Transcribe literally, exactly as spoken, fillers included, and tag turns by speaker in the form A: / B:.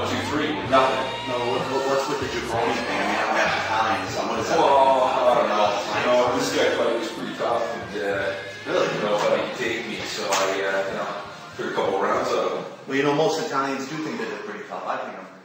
A: two, three, nothing.
B: No, what, what- what's with the jabroni thing? I mean, I'm half Italian, so what is that?
A: Well, I don't know. You know, this guy fight was pretty tough, and uh,
B: Really?
A: you know, but he could take me, so I, uh, you know, took a couple rounds out of him.
B: Well, you know, most Italians do think that they're pretty tough. I think I'm